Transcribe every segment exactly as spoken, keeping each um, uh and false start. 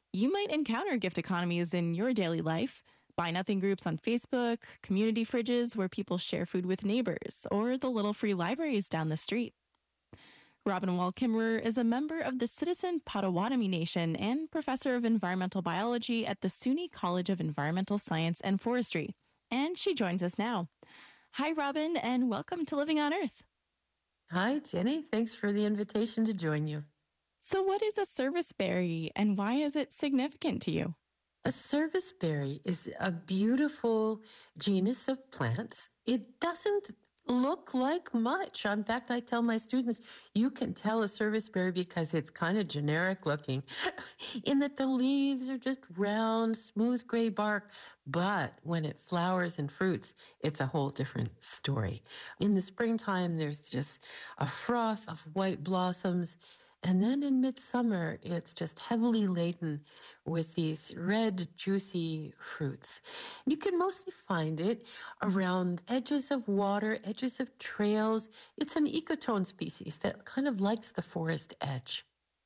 You might encounter gift economies in your daily life. Buy nothing groups on Facebook, community fridges where people share food with neighbors, or the little free libraries down the street. Robin Wall Kimmerer is a member of the Citizen Potawatomi Nation and professor of environmental biology at the SUNY College of Environmental Science and Forestry. And she joins us now. Hi, Robin, and welcome to Living on Earth. Hi, Jenny. Thanks for the invitation to join you. So what is a serviceberry and why is it significant to you? A serviceberry is a beautiful genus of plants. It doesn't look like much. In fact, I tell my students, you can tell a serviceberry because it's kind of generic looking in that the leaves are just round, smooth gray bark. But when it flowers and fruits, it's a whole different story. In the springtime, there's just a froth of white blossoms. And then in midsummer, it's just heavily laden with these red, juicy fruits. You can mostly find it around edges of water, edges of trails. It's an ecotone species that kind of likes the forest edge.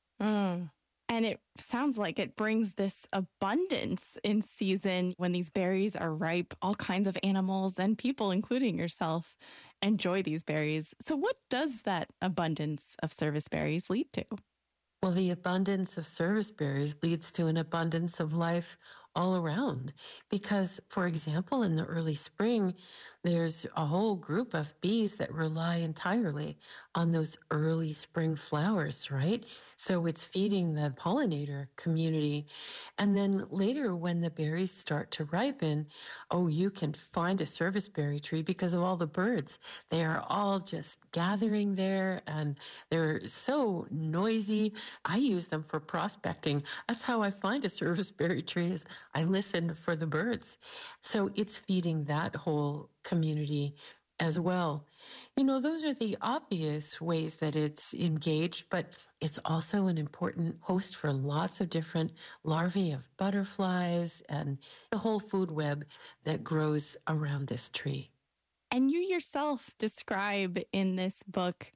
Mm. And it sounds like it brings this abundance in season when these berries are ripe. All kinds of animals and people, including yourself, enjoy these berries. So what does that abundance of serviceberries lead to? Well, the abundance of serviceberries leads to an abundance of life all around. Because, for example, in the early spring, there's a whole group of bees that rely entirely on those early spring flowers, right? So it's feeding the pollinator community. And then later, when the berries start to ripen, oh, you can find a serviceberry tree because of all the birds. They are all just gathering there and they're so noisy. I use them for prospecting. That's how I find a serviceberry tree is I listen for the birds. So it's feeding that whole community as well. You know, those are the obvious ways that it's engaged, but it's also an important host for lots of different larvae of butterflies and the whole food web that grows around this tree. And you yourself describe in this book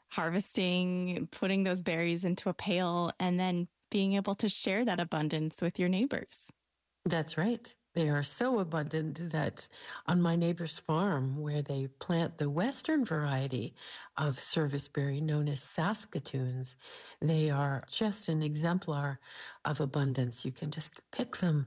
harvesting, putting those berries into a pail, and then being able to share that abundance with your neighbors. That's right. They are so abundant that on my neighbor's farm, where they plant the Western variety of serviceberry known as Saskatoons, they are just an exemplar of abundance. You can just pick them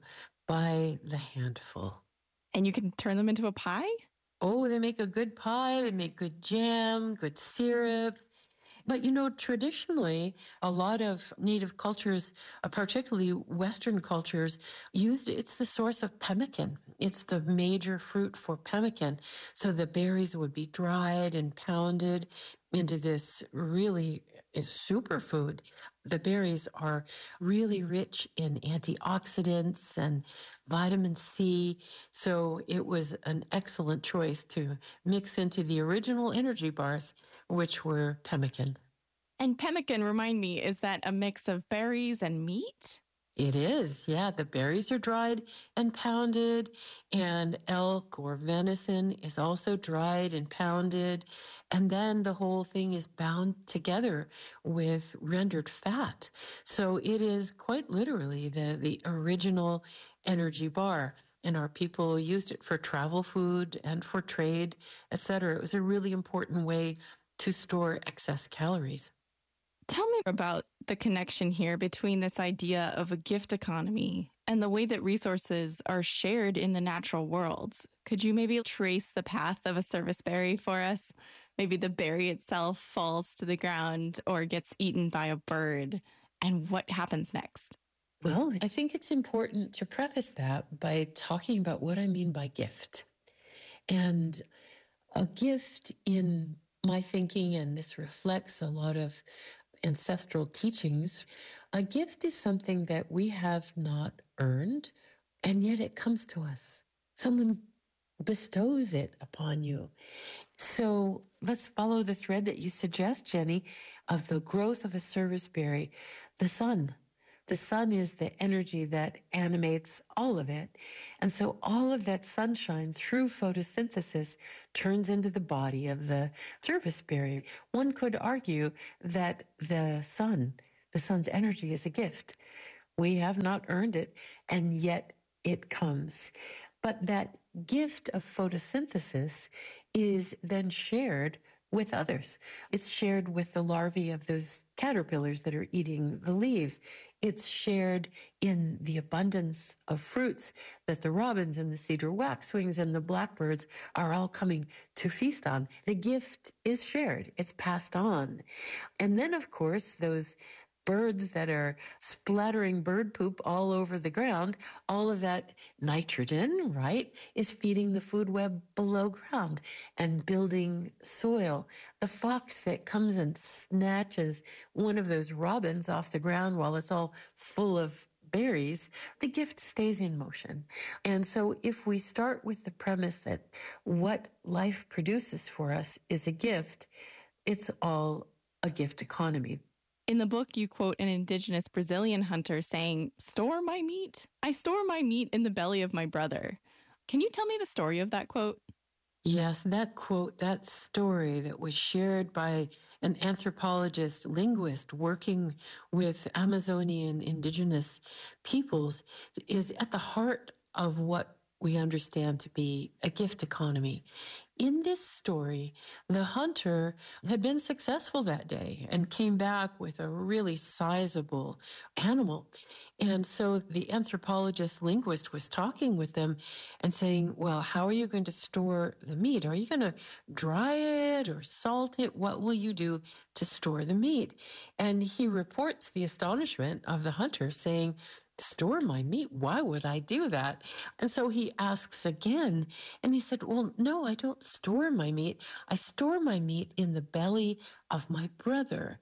by the handful. And you can turn them into a pie? Oh, they make a good pie. They make good jam, good syrup. But, you know, traditionally, a lot of native cultures, uh, particularly Western cultures, used it's the source of pemmican. It's the major fruit for pemmican. So the berries would be dried and pounded into this really superfood. The berries are really rich in antioxidants and vitamin C. So it was an excellent choice to mix into the original energy bars, which were pemmican. And pemmican, remind me, is that a mix of berries and meat? It is, yeah. The berries are dried and pounded, and elk or venison is also dried and pounded. And then the whole thing is bound together with rendered fat. So it is quite literally the, the original energy bar. And our people used it for travel food and for trade, et cetera. It was a really important way to store excess calories. Tell me about the connection here between this idea of a gift economy and the way that resources are shared in the natural world. Could you maybe trace the path of a serviceberry for us? Maybe the berry itself falls to the ground or gets eaten by a bird. And what happens next? Well, I think it's important to preface that by talking about what I mean by gift. And a gift in my thinking, and this reflects a lot of ancestral teachings, a gift is something that we have not earned, and yet it comes to us. Someone bestows it upon you. So let's follow the thread that you suggest, Jenny, of the growth of a serviceberry, the sun. The sun is the energy that animates all of it. And so all of that sunshine through photosynthesis turns into the body of the serviceberry. One could argue that the sun, the sun's energy is a gift. We have not earned it, and yet it comes. But that gift of photosynthesis is then shared with others. It's shared with the larvae of those caterpillars that are eating the leaves. It's shared in the abundance of fruits that the robins and the cedar waxwings and the blackbirds are all coming to feast on. The gift is shared. It's passed on. And then, of course, those birds that are splattering bird poop all over the ground, all of that nitrogen, right, is feeding the food web below ground and building soil. The fox that comes and snatches one of those robins off the ground while it's all full of berries, the gift stays in motion. And so if we start with the premise that what life produces for us is a gift, it's all a gift economy. In the book, you quote an indigenous Brazilian hunter saying, "Store my meat? I store my meat in the belly of my brother." Can you tell me the story of that quote? Yes, that quote, that story that was shared by an anthropologist, linguist working with Amazonian indigenous peoples is at the heart of what we understand to be a gift economy. In this story, the hunter had been successful that day and came back with a really sizable animal. And so the anthropologist linguist was talking with them and saying, well, how are you going to store the meat? Are you going to dry it or salt it? What will you do to store the meat? And he reports the astonishment of the hunter saying, store my meat? Why would I do that? And so he asks again, and he said, well, no, I don't store my meat. I store my meat in the belly of my brother,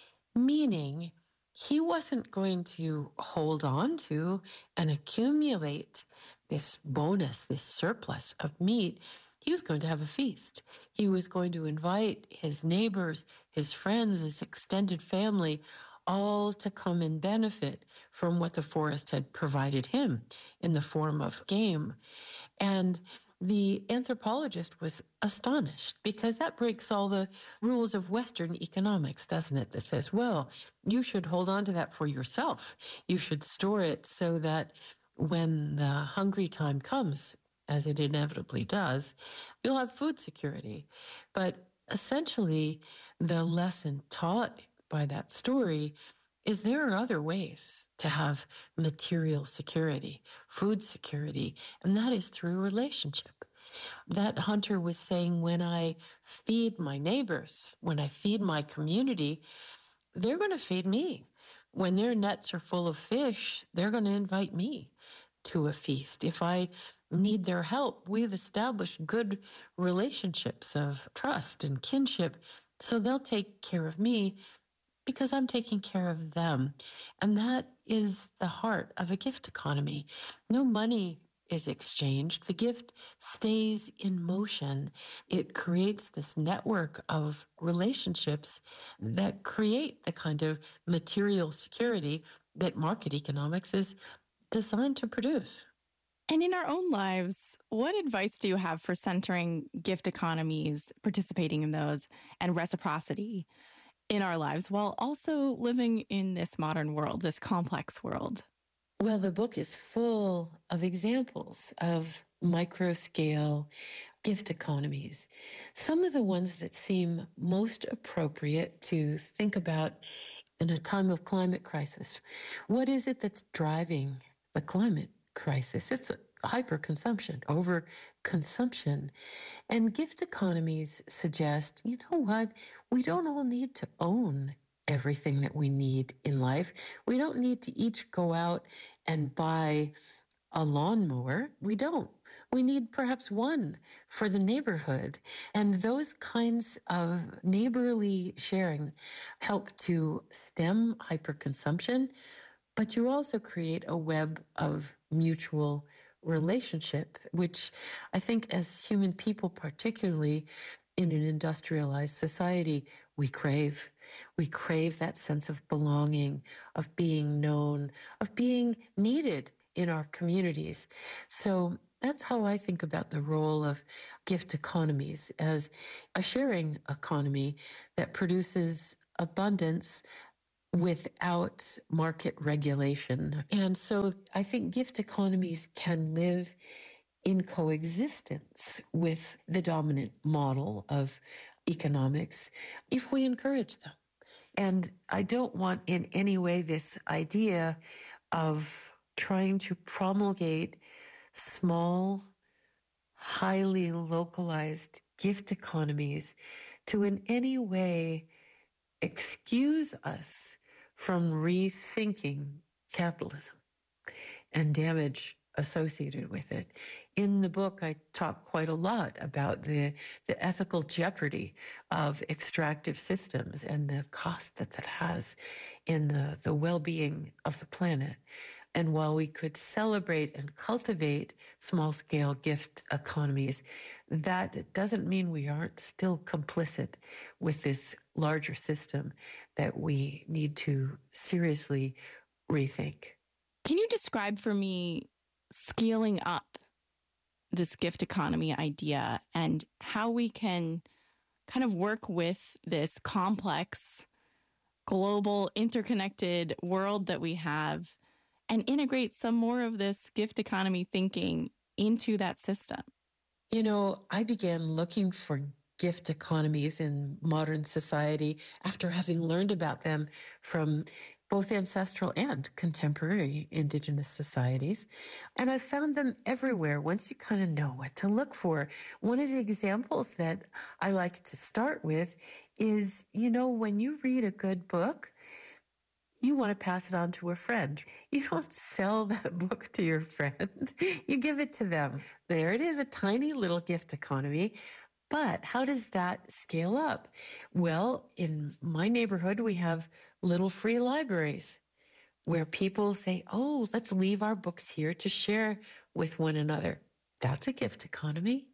meaning he wasn't going to hold on to and accumulate this bonus, this surplus of meat. He was going to have a feast. He was going to invite his neighbors, his friends, his extended family, all to come and benefit from what the forest had provided him in the form of game. And the anthropologist was astonished because that breaks all the rules of Western economics, doesn't it? That says, well, you should hold on to that for yourself. You should store it so that when the hungry time comes, as it inevitably does, you'll have food security. But essentially, the lesson taught by that story is there are other ways to have material security, food security, and that is through relationship. That hunter was saying, when I feed my neighbors, when I feed my community, they're going to feed me. When their nets are full of fish, they're going to invite me to a feast. If I need their help, we've established good relationships of trust and kinship, so they'll take care of me because I'm taking care of them. And that is the heart of a gift economy. No money is exchanged. The gift stays in motion. It creates this network of relationships that create the kind of material security that market economics is designed to produce. And in our own lives, what advice do you have for centering gift economies, participating in those, and reciprocity in our lives while also living in this modern world, this complex world? Well, the book is full of examples of micro-scale gift economies. Some of the ones that seem most appropriate to think about in a time of climate crisis. What is it that's driving the climate crisis? It's hyperconsumption, overconsumption. And gift economies suggest, you know what? We don't all need to own everything that we need in life. We don't need to each go out and buy a lawnmower. We don't. We need perhaps one for the neighborhood. And those kinds of neighborly sharing help to stem hyperconsumption, but you also create a web of mutual relationship, which I think as human people, particularly in an industrialized society, we crave. We crave that sense of belonging, of being known, of being needed in our communities. So that's how I think about the role of gift economies as a sharing economy that produces abundance without market regulation. And so I think gift economies can live in coexistence with the dominant model of economics if we encourage them. And I don't want in any way this idea of trying to promulgate small, highly localized gift economies to in any way excuse us from rethinking capitalism and damage associated with it. In the book, I talk quite a lot about the, the ethical jeopardy of extractive systems and the cost that that has in the, the well-being of the planet. And while we could celebrate and cultivate small-scale gift economies, that doesn't mean we aren't still complicit with this larger system that we need to seriously rethink. Can you describe for me scaling up this gift economy idea and how we can kind of work with this complex, global, interconnected world that we have and integrate some more of this gift economy thinking into that system? You know, I began looking for gift economies in modern society after having learned about them from both ancestral and contemporary indigenous societies. And I found them everywhere once you kind of know what to look for. One of the examples that I like to start with is, you know, when you read a good book, you want to pass it on to a friend. You don't sell that book to your friend. You give it to them. There it is, a tiny little gift economy. But how does that scale up? Well, in my neighborhood, we have little free libraries where people say, oh, let's leave our books here to share with one another. That's a gift economy.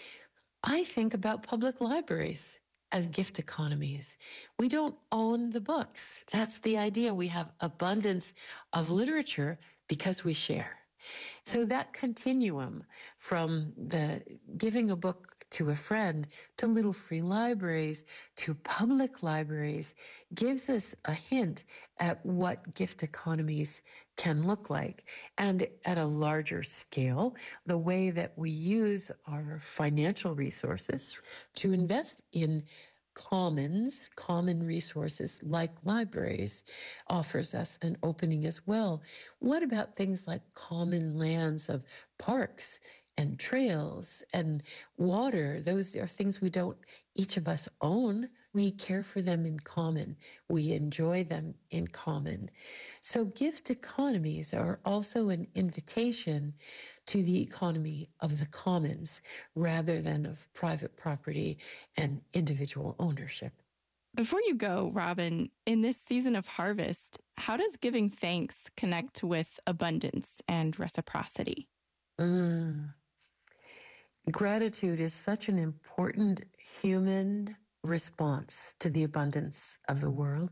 I think about public libraries as gift economies. We don't own the books. That's the idea. We have abundance of literature because we share. So that continuum from the giving a book to a friend to little free libraries to public libraries gives us a hint at what gift economies can look like. And at a larger scale, the way that we use our financial resources to invest in commons, common resources like libraries offers us an opening as well. What about things like common lands of parks and trails and water? Those are things we don't, each of us own. We care for them in common. We enjoy them in common. So gift economies are also an invitation to the economy of the commons rather than of private property and individual ownership. Before you go, Robin, in this season of harvest, how does giving thanks connect with abundance and reciprocity? Mm. Gratitude is such an important human response to the abundance of the world.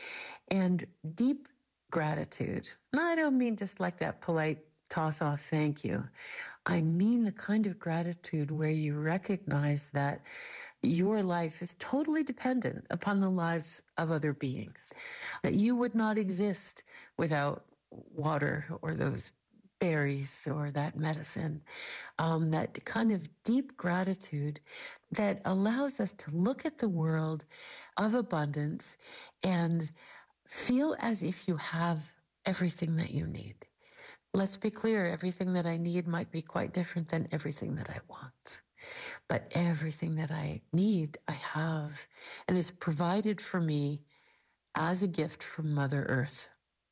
And deep gratitude, I don't mean just like that polite toss off thank you. I mean the kind of gratitude where you recognize that your life is totally dependent upon the lives of other beings, that you would not exist without water or those berries or that medicine, um, that kind of deep gratitude that allows us to look at the world of abundance and feel as if you have everything that you need. Let's be clear, everything that I need might be quite different than everything that I want. But everything that I need, I have, and is provided for me as a gift from Mother Earth.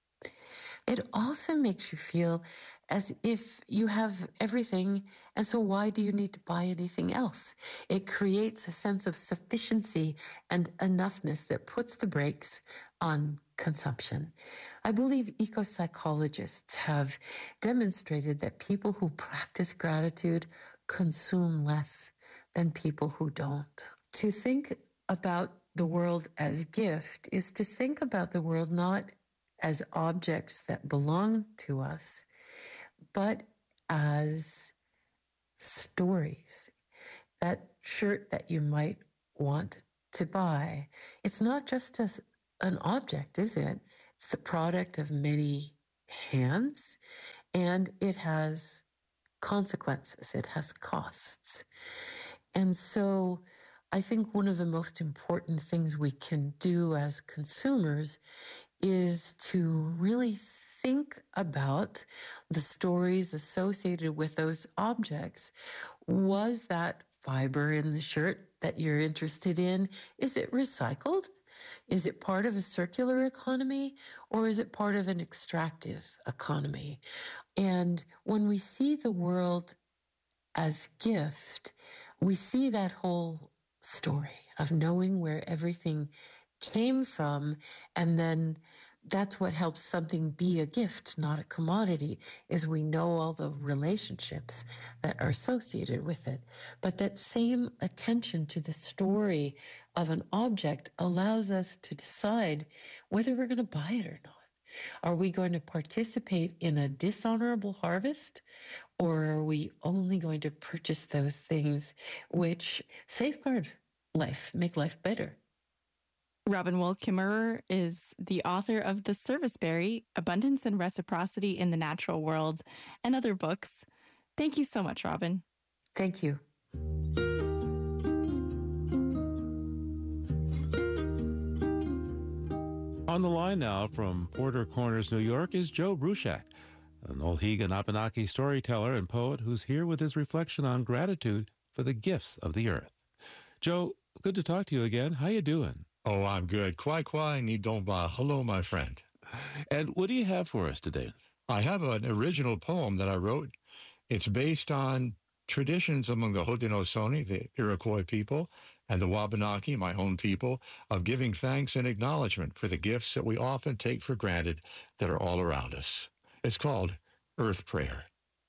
It also makes you feel as if you have everything, and so why do you need to buy anything else? It creates a sense of sufficiency and enoughness that puts the brakes on consumption. I believe eco-psychologists have demonstrated that people who practice gratitude consume less than people who don't. To think about the world as gift is to think about the world not as objects that belong to us, but as stories. That shirt that you might want to buy, it's not just a, an object, is it? It's the product of many hands, and it has consequences. It has costs. And so I think one of the most important things we can do as consumers is to really think about the stories associated with those objects. Was that fiber in the shirt that you're interested in, is it recycled? Is it part of a circular economy, or is it part of an extractive economy? And when we see the world as gift, we see that whole story of knowing where everything came from, and then that's what helps something be a gift, not a commodity, is we know all the relationships that are associated with it. But that same attention to the story of an object allows us to decide whether we're going to buy it or not. Are we going to participate in a dishonorable harvest, or are we only going to purchase those things which safeguard life, make life better? Robin Wall Kimmerer is the author of The Serviceberry, Abundance and Reciprocity in the Natural World, and other books. Thank you so much, Robin. Thank you. On the line now from Porter Corners, New York, is Joe Bruchac, an Olhegan Abenaki storyteller and poet who's here with his reflection on gratitude for the gifts of the earth. Joe, good to talk to you again. How you doing? Oh, I'm good. Kwai kwai ni donba. Hello, my friend. And what do you have for us today? I have an original poem that I wrote. It's based on traditions among the Haudenosaunee, the Iroquois people, and the Wabanaki, my own people, of giving thanks and acknowledgement for the gifts that we often take for granted that are all around us. It's called Earth Prayer.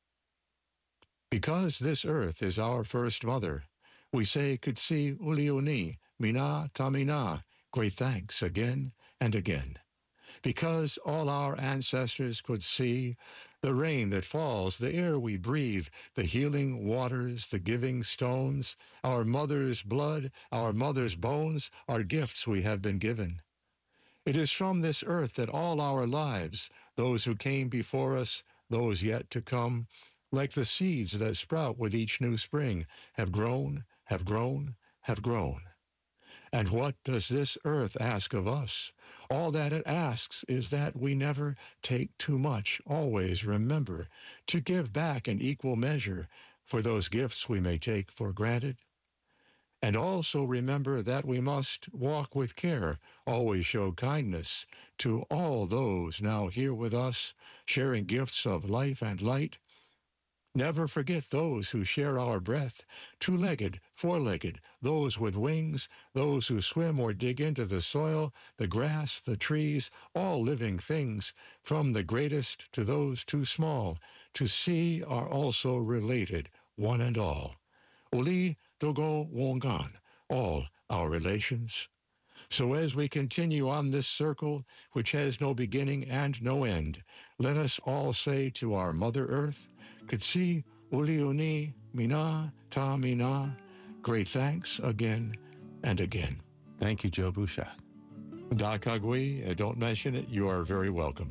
Because this earth is our first mother, we say Kutsi Uliuni, Mina Tamina, great thanks again and again. Because all our ancestors could see the rain that falls, the air we breathe, the healing waters, the giving stones, our mother's blood, our mother's bones are gifts we have been given. It is from this earth that all our lives, those who came before us, those yet to come, like the seeds that sprout with each new spring, have grown, have grown, have grown. And what does this earth ask of us? All that it asks is that we never take too much, always remember to give back in equal measure for those gifts we may take for granted. And also remember that we must walk with care, always show kindness to all those now here with us, sharing gifts of life and light. Never forget those who share our breath, two-legged, four-legged, those with wings, those who swim or dig into the soil, the grass, the trees, all living things, from the greatest to those too small, to see are also related, one and all. Uli Dogo Wongan, all our relations. So as we continue on this circle, which has no beginning and no end, let us all say to our Mother Earth, Kutsi Uliuni Mina Ta Mina, great thanks again and again. Thank you, Joe Bruchac. Dakagui, don't mention it, you are very welcome.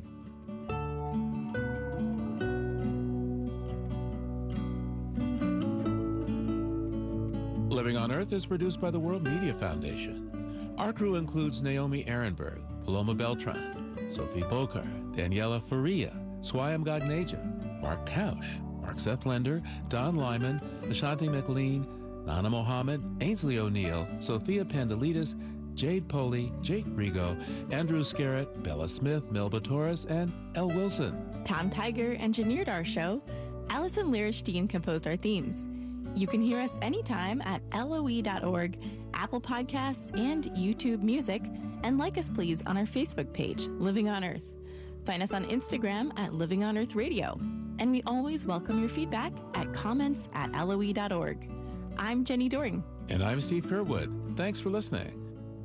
Living on Earth is produced by the World Media Foundation. Our crew includes Naomi Ehrenberg, Paloma Beltran, Sophie Bokar, Daniela Faria, Swayam Gagneja, Mark Kausch, Mark Seth-Lender, Don Lyman, Ashanti McLean, Nana Mohammed, Ainsley O'Neill, Sophia Pandelides, Jade Poley, Jake Rigo, Andrew Scarrett, Bella Smith, Melba Torres, and Elle Wilson. Tom Tiger engineered our show. Allison Lierstein composed our themes. You can hear us anytime at L O E dot org, Apple Podcasts, and YouTube Music, and like us please on our Facebook page, Living on Earth. Find us on Instagram at Living on Earth Radio, and we always welcome your feedback at comments at L O E dot org. I'm Jenny Doring. And I'm Steve Kerwood. Thanks for listening.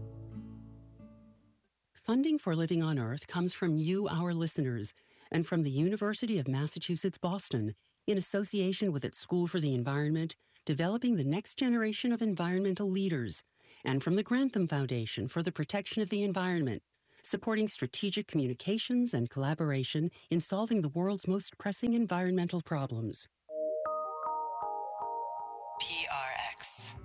Funding for Living on Earth comes from you, our listeners, and from the University of Massachusetts Boston, in association with its School for the Environment, developing the next generation of environmental leaders, and from the Grantham Foundation for the Protection of the Environment. supporting strategic communications and collaboration in solving the world's most pressing environmental problems. P R X.